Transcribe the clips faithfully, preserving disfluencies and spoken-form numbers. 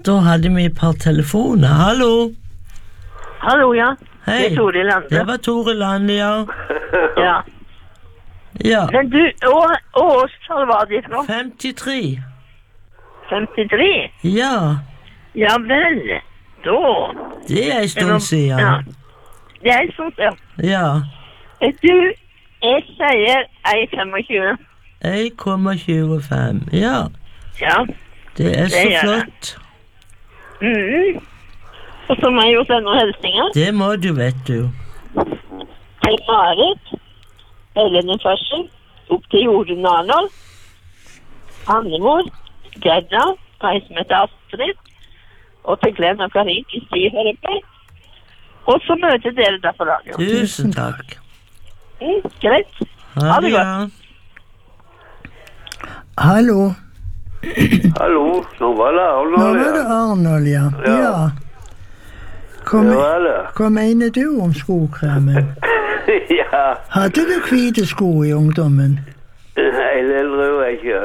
Da hadde vi et par telefoner. Hallo? Hallo, ja. Hei. Det er Tore Lande. Det var Tore Lande, ja. Ja. Ja. Men du, år, årstall var det fra? femtitre. femtitre? Ja. Ja vel, da. Det er en stund siden. Ja. Det er en stund siden. Ja. Du, jeg sier en femogtjue. en komma tjuefem. Ja. Ja. Det er så Det gjør flott. Mhm. Og så må jeg jo sende noen hilsinger. Det må du, vet du. Til Marit, Helene Førsen, opp til Jorunn Arnold, Annemor, Gerda, hva som heter Astrid, og til Glenn og Karin i Stihereppe. Og så møter dere der på radio. Tusen takk. Mm, greit. Ha det godt. godt. Hallo. Hallo, nå var det Arnold. Nå var det Arnold, ja. Ja. Ja. Hva, Det me- var det. hva mener du om skokremen? Ja, Hadde du hvite sko i ungdommen? nei, det tror jeg ikke.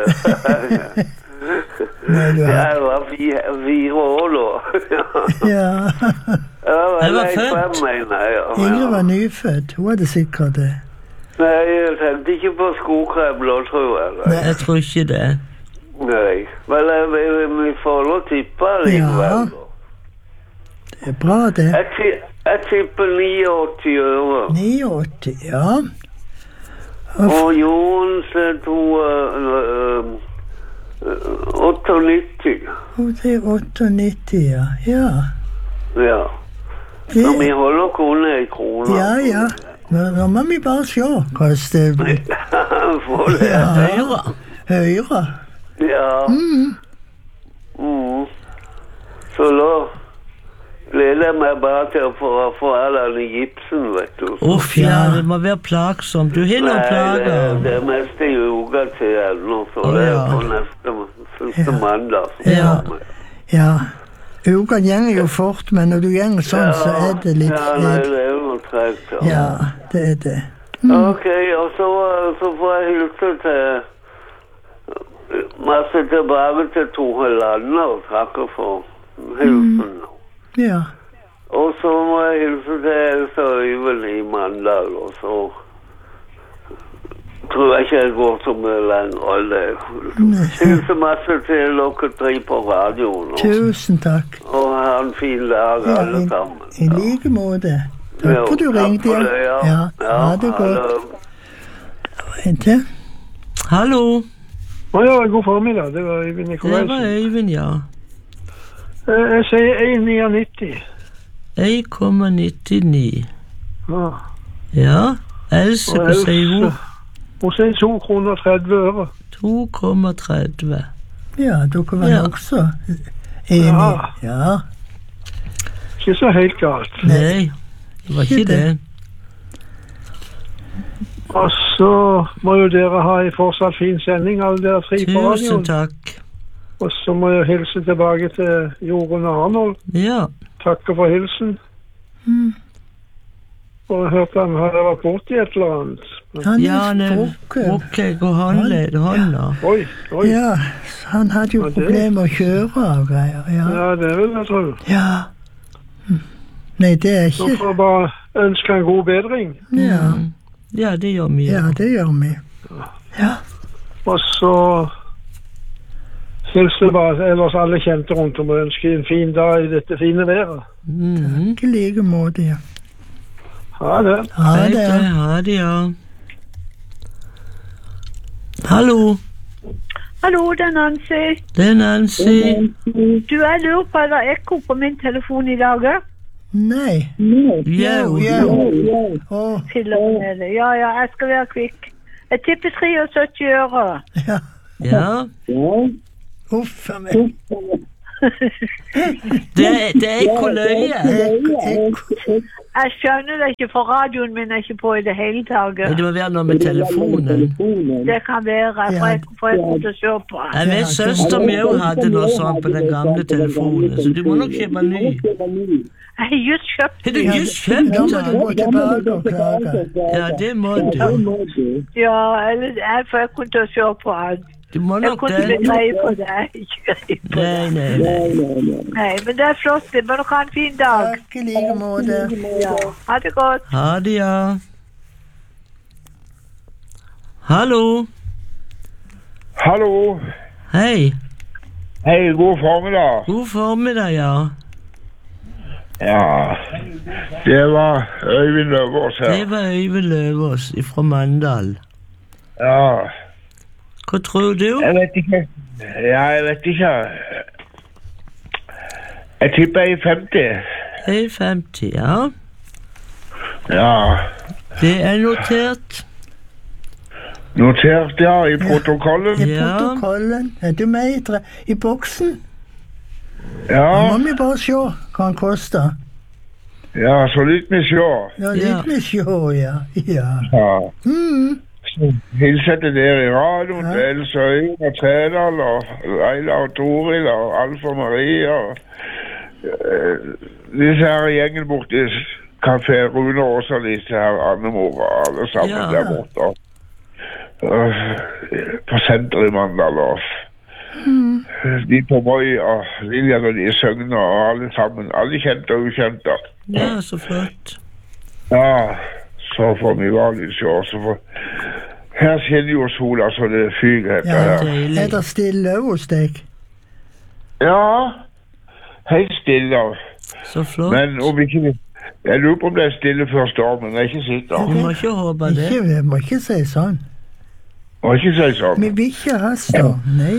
Nei, du hadde. Jeg var fire, fire år da. Ja. Ja, Jeg var nei, født. fem, mener jeg, ja. Ingrid var nyfødt. Hun hadde sikkert det. Nei, jeg tenkte ikke på skokrem da, tror jeg. Nei. Jeg tror ikke det. Nei, men eh, vi, vi får lov tippe likevel. Ja. Det er bra, det. Jeg, ti- jeg tipper niogtyve øre. niogtyve, ja. Og Jons to uh, otteognitti. Og det er otteognitti, ja. Ja. Ja. Så vi Det, holder kroner i kroner. ja, ja. Nå, nå må vi bare se hva det blir. For det. Ja. Høyre. Høyre. Ja. Mm. Mm. Så da gleder jeg meg bare til å få, få all den gipsen, vet du. Uff, ja, det må være plagsomt. Du har noen Nei, det, plager. det er mest i uka til ennå, så Å, det er ja. på neste, første mandag. så Ja. kommer jeg. Ja. Uka gjenger jo fort, men når du gjenger sånn, så er det litt Ja, nei, fred. det er jo noe tregt. Ja, det er det. Ok, og så, så får jeg hilse til masse tilbake til Tore Lande og takke for hilsen. Ja. Og så må jeg hilse til Elsa Øyvind i Mandal, og så tror jeg ikke jeg går så mye lenger. Hilse masse til dere tre på radioen. Og, Tusen takk. og ha en fin dag Ja, alle i, sammen. i like måte. Takk Jo, for du takk ringte, for ja. det, ja. Ja, ha det godt. det. En til. Hallo. Å ja, god formiddag. Det var Øyvind Det var Nikolajsen. Øyvind, ja. Eh, Jeg sier en komma nittini. en komma nittini. Ja. Ja. Else, hva sier hun? Hun sier to kroner og tretti øre. to komma tretti. Ja, dere var Ja. også enige. Ja. Ikke så helt galt. Nei, det var ikke det. Og så må jo dere ha en fortsatt fin sending, alle dere tre på Tusen radioen. takk. Og så må jeg hilse tilbake til Jorunn og Arnold. Ja. Takke for hilsen. Mm. Og jeg hørte han hadde vært borti et eller annet. Han Ja, er han er sprukket. ok, og håndledd, hånda. Oi, oi. Ja, han hadde jo Ja, det- problemer med å kjøre og greier. Ja. Ja, det vil jeg tro. Ja. Mm. Nei, det er Så ikke. får jeg bare ønske en god bedring. Ja, Mm. Ja, det gjør vi. ja, det gjør vi. Ja. Og så hilser jeg bare ellers alle kjente rundt om og ønsker en fin dag i dette fine været. Mm. Ikke like måte, ja. Ha det. Ha Hei, det. det, ha det, ja. Hallo, Hallo, det er Nancy. det er Nancy. Du, jeg lurer på, er det ekko på min telefon i dag? Ja? Nei. Jo, jo. Å, Til og med det. Ja, ja, jeg skal være kvikk. Jeg tipper syttitre øre. ja. ja. Uff a meg. Det, det er ikke løye. Jeg skjønner det ikke, for radioen min er ikke på i det hele taget. Det må være noe med telefonen. Det kan være, for jeg får jeg komme til å se på. Jeg vet søster mi også hadde noe sånt på den gamle telefonen, så du må nok kjøpe ny. Jeg har just kjøpt Har du just kjøpt Da må du den? gå tilbake og klage. Ja, det må du. Ja, eller jeg får jeg komme til å se på han. Du må Jeg nok kunne ikke det. greie på det. Ikke greie på Nei, det. nei, nei. Nei, men det er flott. Det må dere ha en fin dag. Takk i like måte. Ja. Ha det godt. Ha det, ja. Hallo. Hallo. Hei. Hei, god formiddag. God formiddag, ja. Ja, det var Øyvind Løvås her. Det var Øyvind Løvås fra Mandal. Ja, Hva tror du? jeg vet ikke. Ja, jeg vet ikke. Jeg tipper i femti. Hei, femti, ja. Ja, Det er notert. notert ja, i protokollen. I Ja. protokollen. Er du med i, tre- i boksen? Nå Ja, må vi bare se hva han koster. ja, så litt vi ser. Ja, Ja. litt vi se, ja. Ja. Ja. Mm. Så hilser til dere i radioen, Ja. til Else Øyen og Tredal og Leila og Toril og Alf og Marie og eh, disse her gjengen borte i Kafé Rune og også disse her Annemor og alle sammen Ja. der borte. Og, på senteret i Mandal og de på Moi og Lilian og de i Søgne og alle sammen. Alle kjente og ukjente. Ja, så flott. Ja, så får vi vanlig se. Så får... Her skinner jo sola så det fyger etter Ja, her. Deilig. Er det stille hos deg? Ja, helt stille. Så flott. Men om ikke jeg lurer på om det er stille før stormen. Jeg er ikke sikker. Du må ikke håpe det. Ikke, vi må ikke si sånn. Må ikke si sånn. Vi vil ikke ha storm, nei.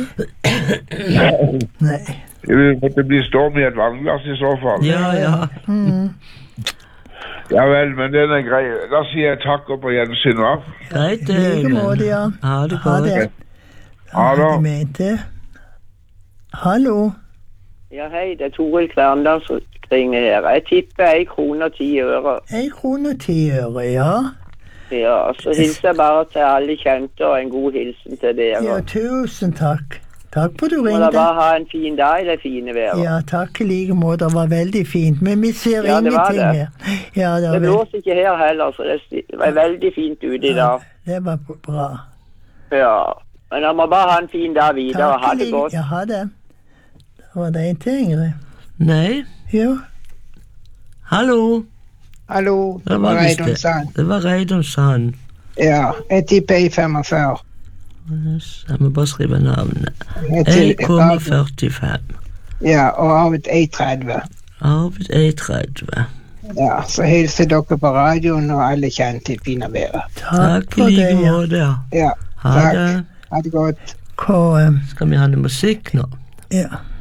Nei. Det vil måtte bli storm i et vannglass i så fall. Ja, ja. Mm. Ja vel, men den er grei. Da sier jeg takk og på gjensyn, hva? Greit, det, I like måte, Øyvind. ja. Ha det Ha godt. det. Ha det. Jeg mente. Hallo. Ja, hei, det er Toril Kverndal som ringer her. Jeg tipper ei krone og ti øre. En krone og ti øre, ja. Ja, så hilser jeg bare til alle kjente og en god hilsen til dere. Ja, tusen takk. Takk for du Må dere ringte. bare ha en fin dag i det fine været. Ja, takk i like måte. Det var veldig fint. Men vi ser Ja, det var ingenting det. her. Ja, det var, Det vel- blåser ikke her heller, så det er sti- det er veldig fint ute i dag. det var bra. Ja, men dere må bare ha en fin dag videre. Takk Ha i det like. godt. Ja, ha det. Var det en til, Ingrid? Nei. Jo. Hallo. Hallo, Det det var var visst Reidun det. Sand. Det var Reidun Sand. Ja, jeg tipper i femogfyrre. Jeg må bare skrive navnet. Jeg til- en komma førtifem. Ja, og Arvid E tretti. Arvid E tretti. Ja, så hilser dere på radioen og alle kjente i fine været. Takk i for like det, ja. måte. ja. Ja, Ha takk. det. Ha det godt. Hva, eh, Skal vi ha noe musikk nå? ja.